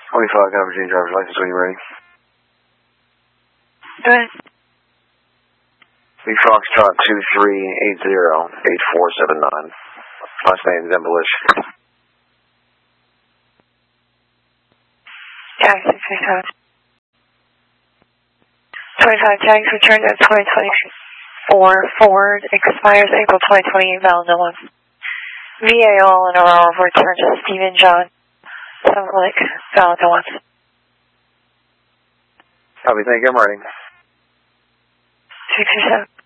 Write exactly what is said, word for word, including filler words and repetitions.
twenty-five, got a Virginia driver's license when you're ready. Good. Big Foxtrot two three eight zero eight four seven nine. Last name Zembelish. Taxi twenty-five. twenty-five tags returned at twenty twenty-four Ford, expires April twenty twenty-eight, valid no one. V A O and Aurora returned to Stephen John. Sounds like valid no one. Copy, thank you, I'm ready. six two seven.